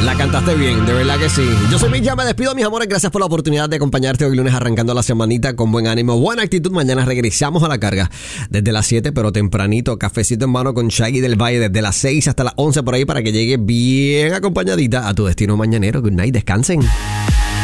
La cantaste bien, de verdad que sí. Yo soy Mitch, ya me despido, mis amores. Gracias por la oportunidad de acompañarte hoy lunes arrancando la semanita con buen ánimo, buena actitud. Mañana regresamos a la carga desde las 7, pero tempranito. Cafecito en mano con Shaggy del Valle desde las 6 hasta las 11 por ahí para que llegue bien acompañadita a tu destino mañanero. Good night, descansen.